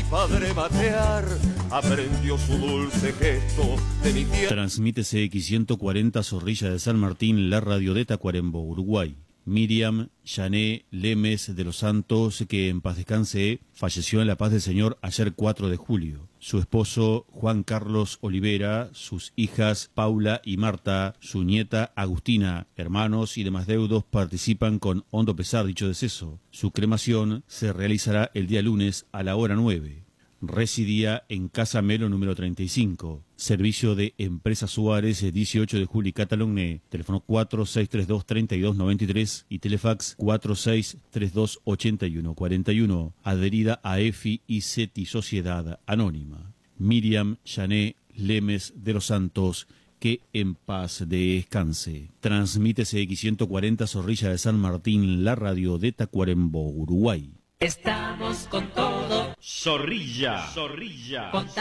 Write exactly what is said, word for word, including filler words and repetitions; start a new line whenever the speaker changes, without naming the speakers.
padre matear aprendió su dulce gesto de mi tierra.
Transmite C X ciento cuarenta Zorrilla de San Martín, la radio de Tacuarembó, Uruguay. Miriam Yané Lemes de los Santos, que en paz descanse, falleció en la paz del Señor ayer cuatro de julio. Su esposo Juan Carlos Olivera, sus hijas Paula y Marta, su nieta Agustina, hermanos y demás deudos participan con hondo pesar dicho deceso. Su cremación se realizará el día lunes a la hora nueve. Residía en Casa Melo número treinta y cinco. Servicio de Empresa Suárez, dieciocho de julio, Catalogné. Teléfono cuatro seis tres dos, treinta y dos noventa y tres y Telefax cuatro seis tres dos, ochenta y uno cuarenta y uno. Adherida a E F I y CETI Sociedad Anónima. Miriam Yané Lemes de los Santos, que en paz descanse. Transmite C X ciento cuarenta Zorrilla de San Martín, la radio de Tacuarembó, Uruguay.
Estamos con todo.
Zorrilla. Zorrilla.
Con